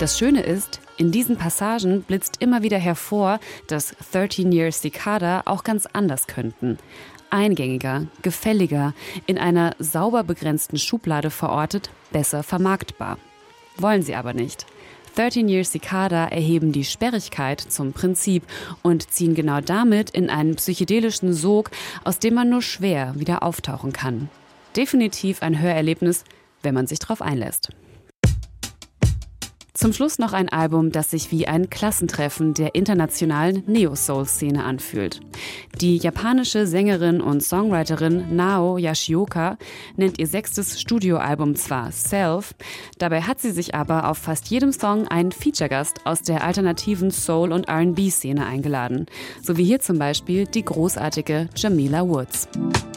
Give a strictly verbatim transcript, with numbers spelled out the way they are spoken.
Das Schöne ist, in diesen Passagen blitzt immer wieder hervor, dass thirteen Years Cicada auch ganz anders könnten. Eingängiger, gefälliger, in einer sauber begrenzten Schublade verortet, besser vermarktbar. Wollen sie aber nicht. thirteen Years Cicada erheben die Sperrigkeit zum Prinzip und ziehen genau damit in einen psychedelischen Sog, aus dem man nur schwer wieder auftauchen kann. Definitiv ein Hörerlebnis, wenn man sich darauf einlässt. Zum Schluss noch ein Album, das sich wie ein Klassentreffen der internationalen Neo-Soul-Szene anfühlt. Die japanische Sängerin und Songwriterin Nao Yoshioka nennt ihr sechstes Studioalbum zwar Self, dabei hat sie sich aber auf fast jedem Song einen Feature-Gast aus der alternativen Soul- und R and B-Szene eingeladen. So wie hier zum Beispiel die großartige Jamila Woods.